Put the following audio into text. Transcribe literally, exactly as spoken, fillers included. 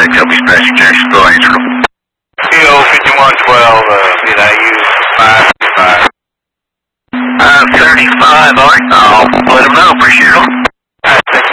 Copy Special Jackson, go Angel. K O fifty-one twelve, uh, did I use five thirty-five? Uh, thirty-five, alright, I'll let him know, appreciate it. Alright,